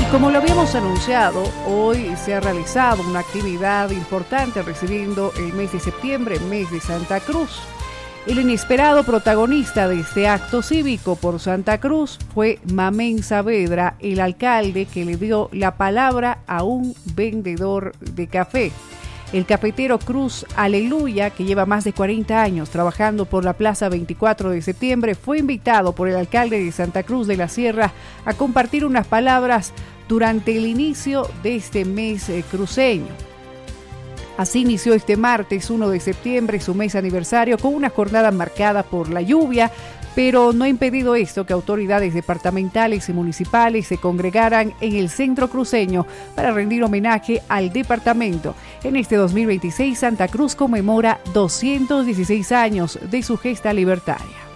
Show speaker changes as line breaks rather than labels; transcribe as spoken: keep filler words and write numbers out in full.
Como lo habíamos anunciado, hoy se ha realizado una actividad importante recibiendo el mes de septiembre, mes de Santa Cruz. El inesperado protagonista de este acto cívico por Santa Cruz fue Mamén Saavedra, el alcalde que le dio la palabra a un vendedor de café. El cafetero Cruz Aleluya, que lleva más de cuarenta años trabajando por la Plaza veinticuatro de septiembre, fue invitado por el alcalde de Santa Cruz de la Sierra a compartir unas palabras durante el inicio de este mes eh, cruceño. Así inició este martes uno de septiembre su mes aniversario con una jornada marcada por la lluvia, pero no ha impedido esto que autoridades departamentales y municipales se congregaran en el centro cruceño para rendir homenaje al departamento. En este dos mil veintiséis, Santa Cruz conmemora doscientos dieciséis años de su gesta libertaria.